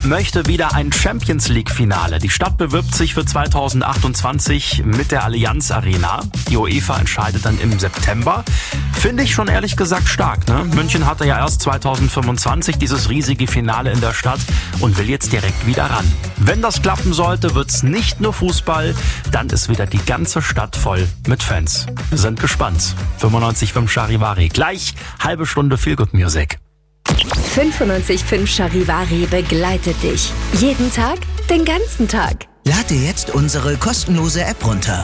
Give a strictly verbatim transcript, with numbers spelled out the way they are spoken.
möchte wieder ein Champions-League-Finale. Die Stadt bewirbt sich für zweitausendachtundzwanzig mit der Allianz Arena. Die UEFA entscheidet dann im September. Finde ich schon ehrlich gesagt stark, ne? München hatte ja erst zweitausendfünfundzwanzig dieses riesige Finale in der Stadt und will jetzt direkt wieder ran. Wenn das klappen sollte, wird's nicht nur Fußball, dann ist wieder die ganze Stadt voll mit Fans. Wir sind gespannt. fünfundneunzig Komma fünf Charivari. Gleich halbe Stunde Feel Good Music. fünfundneunzig Komma fünf Charivari begleitet dich. Jeden Tag, den ganzen Tag. Lade jetzt unsere kostenlose App runter.